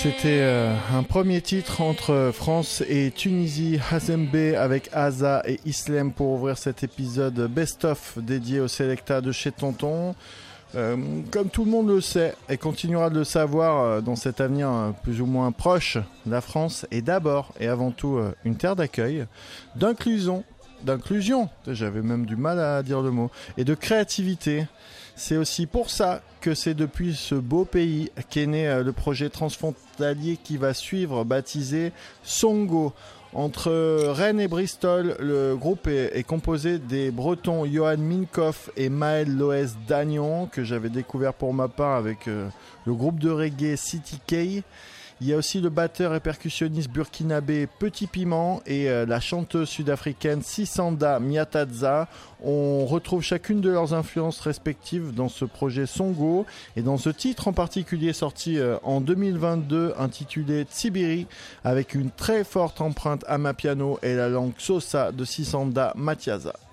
C'était un premier titre entre France et Tunisie, Hazembe avec Aza et Islem pour ouvrir cet épisode best-of dédié au Selecta de chez Tonton. Comme tout le monde le sait et continuera de le savoir dans cet avenir plus ou moins proche, la France est d'abord et avant tout une terre d'accueil, d'inclusion, j'avais même du mal à dire le mot, et de créativité. C'est aussi pour ça que c'est depuis ce beau pays qu'est né le projet transfrontalier qui va suivre, baptisé Songo. Entre Rennes et Bristol, le groupe est composé des Bretons Johan Minkoff et Maël Loès Dagnon, que j'avais découvert pour ma part avec le groupe de reggae City K. Il y a aussi le batteur et percussionniste burkinabé Petit Piment et la chanteuse sud-africaine Sisanda Miatadza. On retrouve chacune de leurs influences respectives dans ce projet Songo et dans ce titre en particulier sorti en 2022 intitulé Tsibiri avec une très forte empreinte amapiano et la langue Xhosa de Sisanda Matiaza.